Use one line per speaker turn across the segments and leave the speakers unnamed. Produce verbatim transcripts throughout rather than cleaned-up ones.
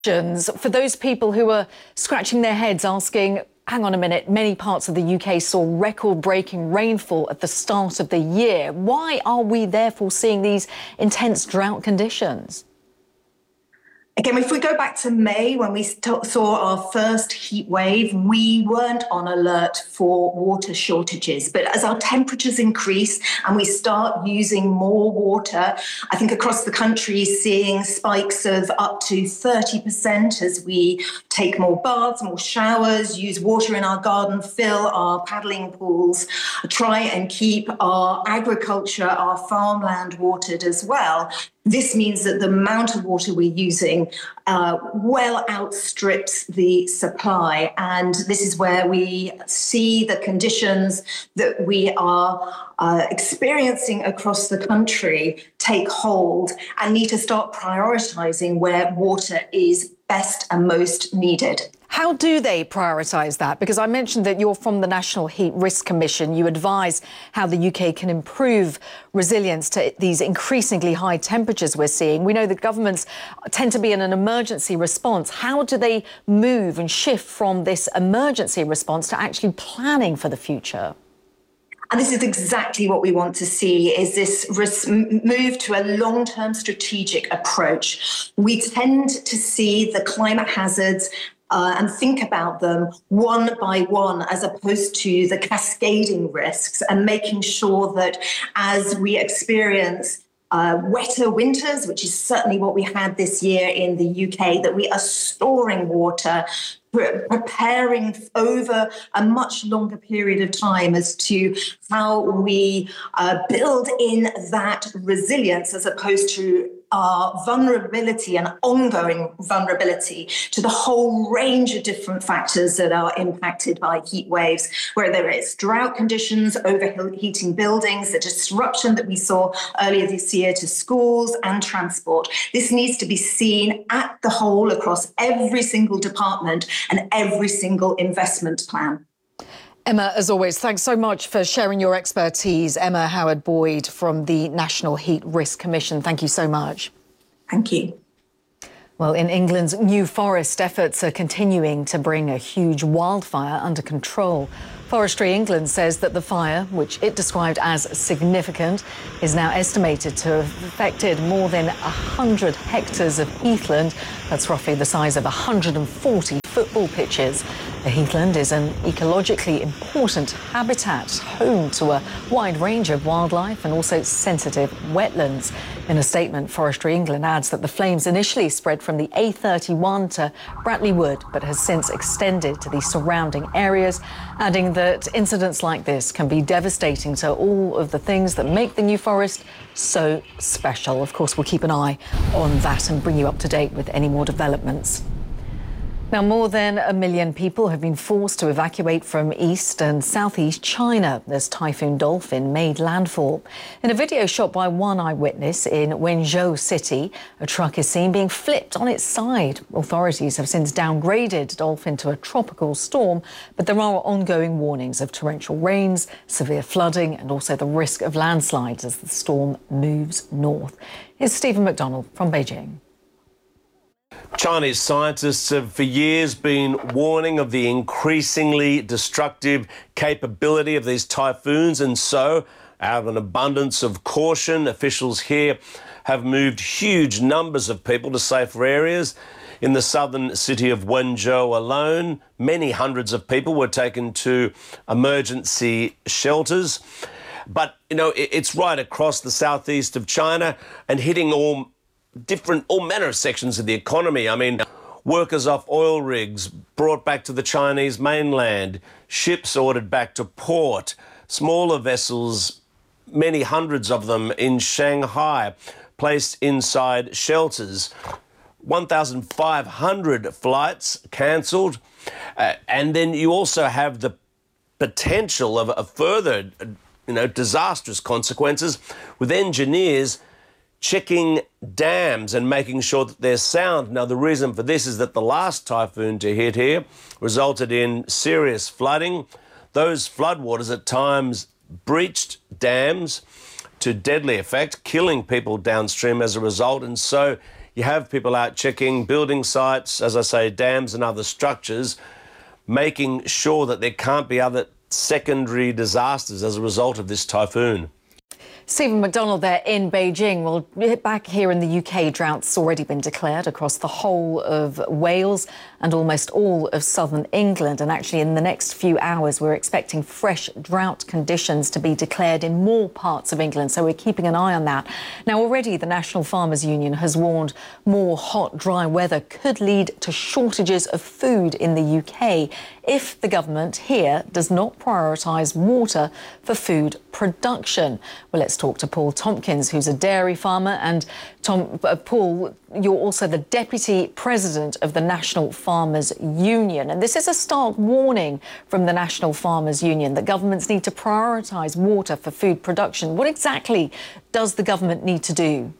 For those people who are scratching their heads asking, hang on a minute, many parts of the U K saw record-breaking rainfall at the start of the year. Why are we therefore seeing these intense drought conditions?
Again, if we go back to May, when we saw our first heat wave, we weren't on alert for water shortages. But as our temperatures increase and we start using more water, I think across the country, seeing spikes of up to thirty percent as we take more baths, more showers, use water in our garden, fill our paddling pools, try and keep our agriculture, our farmland watered as well. This means that the amount of water we're using uh, well outstrips the supply. And this is where we see the conditions that we are uh, experiencing across the country take hold and need to start prioritising where water is best and most needed.
How do they prioritise that? Because I mentioned that you're from the National Heat Risk Commission. You advise how the U K can improve resilience to these increasingly high temperatures we're seeing. We know that governments tend to be in an emergency response. How do they move and shift from this emergency response to actually planning for the future?
And this is exactly what we want to see, is this res- move to a long-term strategic approach. We tend to see the climate hazards Uh, and think about them one by one, as opposed to the cascading risks, and making sure that as we experience uh, wetter winters, which is certainly what we had this year in the U K, that we are storing water, pre- preparing over a much longer period of time as to how we uh, build in that resilience, as opposed to our vulnerability and ongoing vulnerability to the whole range of different factors that are impacted by heat waves, whether it's drought conditions, overheating buildings, the disruption that we saw earlier this year to schools and transport. This needs to be seen at the whole across every single department and every single investment plan.
Emma, as always, thanks so much for sharing your expertise. Emma Howard-Boyd from the National Heat Risk Commission. Thank you so much.
Thank you.
Well, in England's New Forest, efforts are continuing to bring a huge wildfire under control. Forestry England says that the fire, which it described as significant, is now estimated to have affected more than one hundred hectares of heathland. That's roughly the size of one hundred forty football pitches. The heathland is an ecologically important habitat, home to a wide range of wildlife and also sensitive wetlands. In a statement, Forestry England adds that the flames initially spread from the A thirty-one to Bratley Wood, but has since extended to the surrounding areas, adding that incidents like this can be devastating to all of the things that make the New Forest so special. Of course, we'll keep an eye on that and bring you up to date with any more developments. Now, more than a million people have been forced to evacuate from east and southeast China as Typhoon Dolphin made landfall. In a video shot by one eyewitness in Wenzhou City, a truck is seen being flipped on its side. Authorities have since downgraded Dolphin to a tropical storm, but there are ongoing warnings of torrential rains, severe flooding and also the risk of landslides as the storm moves north. Here's Stephen McDonald from Beijing.
Chinese scientists have for years been warning of the increasingly destructive capability of these typhoons, and so, out of an abundance of caution, officials here have moved huge numbers of people to safer areas. In the southern city of Wenzhou alone, many hundreds of people were taken to emergency shelters. But, you know, it's right across the southeast of China and hitting all different, all manner of sections of the economy. I mean, workers off oil rigs brought back to the Chinese mainland, ships ordered back to port, smaller vessels, many hundreds of them in Shanghai, placed inside shelters. one thousand five hundred flights cancelled. Uh, and then you also have the potential of a further, you know, disastrous consequences with engineers checking dams and making sure that they're sound. Now, the reason for this is that the last typhoon to hit here resulted in serious flooding. Those floodwaters at times breached dams to deadly effect, killing people downstream as a result. And so you have people out checking building sites, as I say, dams and other structures, making sure that there can't be other secondary disasters as a result of this typhoon.
Stephen McDonald there in Beijing. Well, back here in the U K, drought's already been declared across the whole of Wales and almost all of southern England. And actually, in the next few hours, we're expecting fresh drought conditions to be declared in more parts of England. So we're keeping an eye on that. Now, already the National Farmers Union has warned more hot, dry weather could lead to shortages of food in the U K if the government here does not prioritise water for food production. Well, let's talk to Paul Tompkins, who's a dairy farmer. And Tom, uh, Paul, you're also the Deputy President of the National Farmers Union. And this is a stark warning from the National Farmers Union that governments need to prioritise water for food production. What exactly does the government need to do?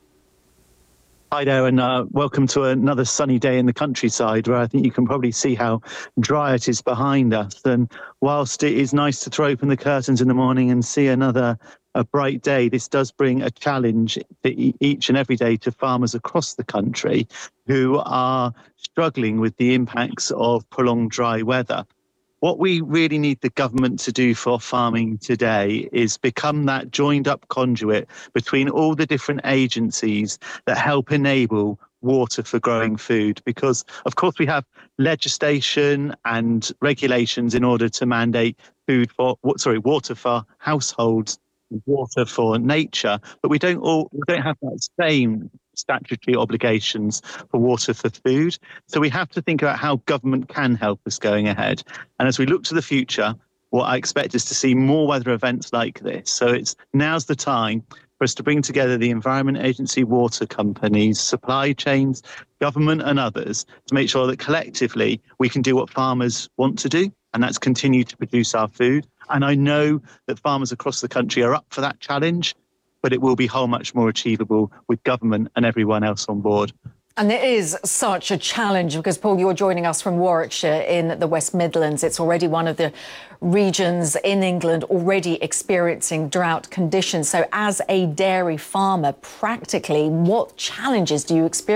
Hi there, and uh, welcome to another sunny day in the countryside, where I think you can probably see how dry it is behind us. And whilst it is nice to throw open the curtains in the morning and see another a bright day, this does bring a challenge to each and every day to farmers across the country who are struggling with the impacts of prolonged dry weather. What we really need the government to do for farming today is become that joined up conduit between all the different agencies that help enable water for growing food. Because, of course, we have legislation and regulations in order to mandate food for, sorry, water for households, water for nature, but we don't all we don't have that same statutory obligations for water for food. So we have to think about how government can help us going ahead. And as we look to the future, what I expect is to see more weather events like this. So it's now's the time for us to bring together the Environment Agency, water companies, supply chains, government and others to make sure that collectively we can do what farmers want to do, and that's continue to produce our food. And I know that farmers across the country are up for that challenge, but it will be how much more achievable with government and everyone else on board.
And it is such a challenge because, Paul, you're joining us from Warwickshire in the West Midlands. It's already one of the regions in England already experiencing drought conditions. So as a dairy farmer, practically, what challenges do you experience?